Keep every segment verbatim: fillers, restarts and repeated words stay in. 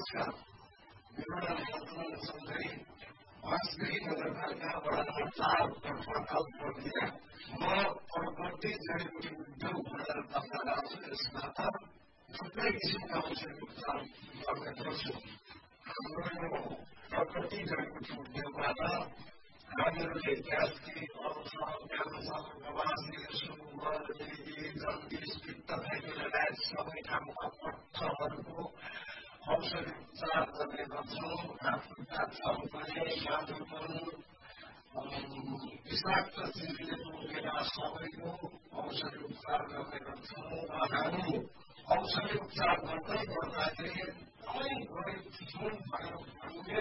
नमस्कार, मेरो नाम सन्तोष चौधरी, वासगढी नगरपालिका वडा नम्बर चार कटफल प्रक्रिया। म प्रकृति जडीबुटी उद्योग भनेर दर्ता गर्छु। यसबाट थुप्रै किसिमका औषधी उपचार गर्ने गर्छु। हाम्रो प्रकृति जडीबुटी उद्योगबाट हामीहरूले gastric, ulcer, cancer, गवासी, sugar, TB, jaundice, पित्त, थाइरोइड सबै ठाउँका पट्टहरूको औषधी उपचार गर्ने गर्छौँ। हातखुट्टा चम्कने, माथुपन, विषाक्त चिजले टोकेका सबैको औषधी उपचार गर्ने गर्छौँ। र हामी औषधी उपचार गर्दै गर्दाखेरि एकदमै गरिब छौँ भनेर भन्ने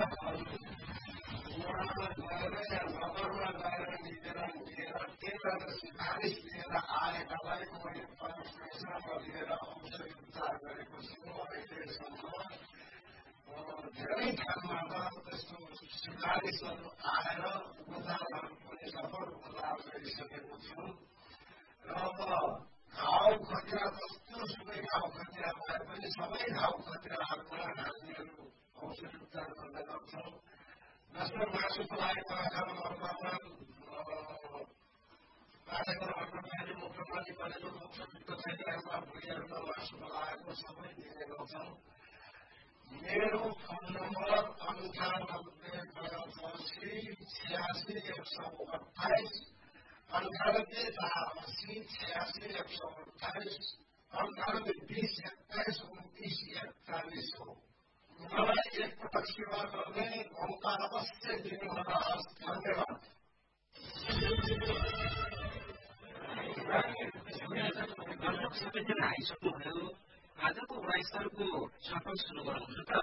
वडामा गएर या नगरमा गएर निवेदन दिएर केन्द्रले सिफारिस दिएर आएकालाई मैले पैसा नदिएर औषधी उपचार गरेको छु। अहिलेसम्म धेरै ठाउँबाट त्यस्तो सिफारिसहरू आएर उपचारहरू पनि सफल उपचार गरिसकेको छु। र अब घाउ खतिरा जस्तो सुकै घाउ खतिरा भए पनि सबै घाउ खतिराहरूमा हामीहरू औषधी उपचार गर्ने गर्छौँ। जस्तो मासु पलाएको आँखामा मर्कामा पालेको अर्कोपालि मुखपाली परेको मुखयुक्त थैलियामा भुइँहरूमा मासु पलाएको सबै दिने गर्छौँ। मेरो फोन नम्बर अन्ठानब्बे बयासी छ्यासी एक सौ अठाइस, अन्ठानब्बे चार अस्सी छ्यासी एक सौ अठाइस, अन्ठानब्बे बिस एक्काइस उन्तिस एकचालिस हो। मलाई एकपटक सेवा गर्ने मौका अवश्य दिनुहोला। धन्यवाद। सबैजना आइसक्नुभयो। आजको वडा स्तरको छलफल सुरु गरौँ त।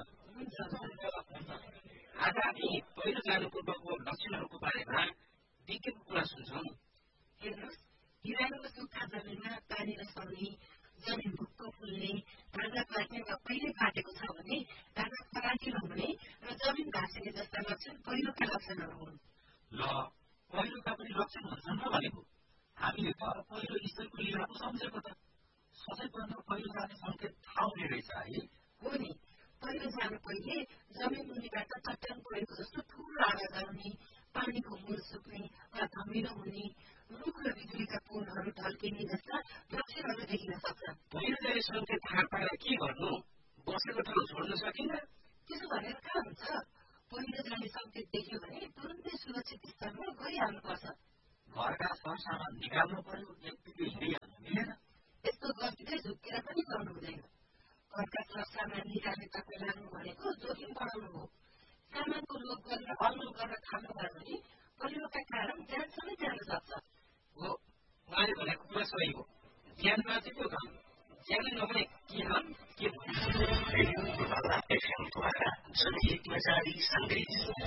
आज हामी पहिलो जानु पूर्वको लक्षणहरूको बारेमा विज्ञको कुरा सुन्छौँ। हेर्नुहोस्, हिरालोको सुक्खा जमिनमा पानी नसर्ने, जमिन भुक्क फुल्ने, ढाँडा पाक्ने वा पहिले फाटेको छ भने ढाँडा फराकिलो हुने र जमिन भाँसिने जस्ता लक्षण पहिलोका लक्षणहरू हुन्। ल, पहिलोका पनि लक्षण हुन्छन् र भनेको हामीले त पहिलो स्तरको लिएर सम्झेको त सबैभन्दा पहिलो जाने सङ्केत थाहा हुने रहेछ है। हो नि, पहिलो जानु पहिले जमिन मुनिबाट चट्टान परेको जस्तो ठुलो आवाज आउने, पानीको मूल सुक्ने वा धमिलो हुने, रुख र बिजुलीका पोलहरू ढल्किने जस्ता लक्षणहरू देखिन सक्छन्। पहिलो जाने सङ्केत थाहा पाएर के गर्नु? बसेको ठाउँ छोड्न सकिन्न? त्यसो भनेर कहाँ हुन्छ? पहिलो जाने सङ्केत देख्यो भने तुरुन्तै सुरक्षित स्थानमा गइहाल्नुपर्छ। घरका सरसामान निकाल्नु पर्यो, एकतिकै हिँडिहाल्नु मिलेन। यस्तो गल्तीले झुक्केर पनि गर्नु हुँदैन। घरका सरसामान निकाल्ने तपाईँ लाग्नु भनेको जोखिम बढाउनु हो। सामानको लोभ गरेर अलमल गर्न थाल्नुभयो भने पहिलोका कारण ज्यानसम्मै जान सक्छ। हो, उहाँले भनेको कुरा सही हो। ज्यान बाँचेको धन, ज्यानै नभए के धन के